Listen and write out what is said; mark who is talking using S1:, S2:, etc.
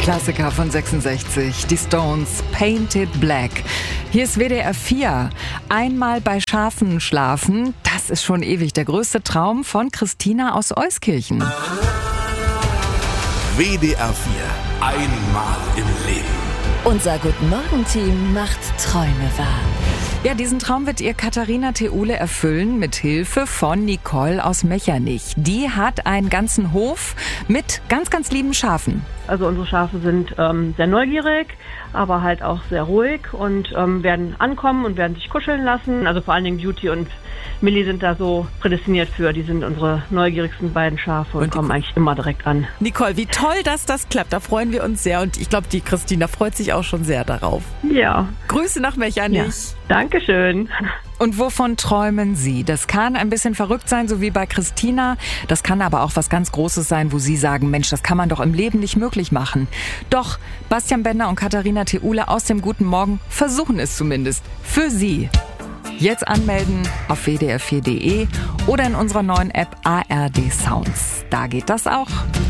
S1: Klassiker von 66, die Stones, Painted Black. Hier ist WDR 4. Einmal bei Schafen schlafen, das ist schon ewig der größte Traum von Christina aus Euskirchen.
S2: WDR 4. Einmal im Leben.
S3: Unser Guten-Morgen-Team macht Träume wahr.
S1: Ja, diesen Traum wird ihr Katharina Theule erfüllen mit Hilfe von Nicole aus Mechernich. Die hat einen ganzen Hof mit ganz, ganz lieben Schafen.
S4: Also unsere Schafe sind sehr neugierig, aber halt auch sehr ruhig und werden ankommen und werden sich kuscheln lassen. Also vor allen Dingen Beauty und Millie sind da so prädestiniert für. Die sind unsere neugierigsten beiden Schafe und kommen eigentlich immer direkt an.
S5: Nicole, wie toll, dass das klappt. Da freuen wir uns sehr und ich glaube, die Christina freut sich auch schon sehr darauf.
S4: Ja.
S5: Grüße nach Mechernich.
S4: Ja. Dankeschön.
S1: Und wovon träumen Sie? Das kann ein bisschen verrückt sein, so wie bei Christina. Das kann aber auch was ganz Großes sein, wo Sie sagen, Mensch, das kann man doch im Leben nicht möglich machen. Doch, Bastian Bender und Katharina Theule aus dem Guten Morgen versuchen es zumindest. Für Sie. Jetzt anmelden auf wdr4.de oder in unserer neuen App ARD Sounds. Da geht das auch.